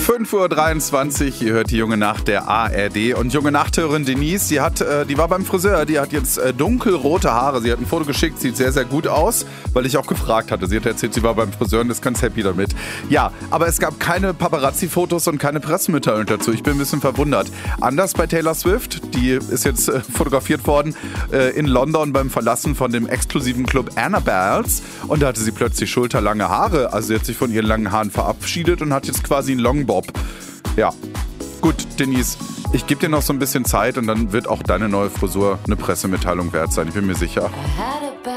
5:23 Uhr, ihr hört die Junge Nacht der ARD. Und Junge Nachthörerin Denise, die war beim Friseur, die hat jetzt dunkelrote Haare. Sie hat ein Foto geschickt, sieht sehr, sehr gut aus, weil ich auch gefragt hatte. Sie hat erzählt, sie war beim Friseur und ist ganz happy damit. Ja, aber es gab keine Paparazzi-Fotos und keine Pressemitteilung dazu. Ich bin ein bisschen verwundert. Anders bei Taylor Swift, die ist jetzt fotografiert worden in London beim Verlassen von dem exklusiven Club Annabelle's. Und da hatte sie plötzlich schulterlange Haare. Also sie hat sich von ihren langen Haaren verabschiedet und hat jetzt quasi einen Longbob. Ja, gut, Denise, ich gebe dir noch so ein bisschen Zeit und dann wird auch deine neue Frisur eine Pressemitteilung wert sein. Ich bin mir sicher.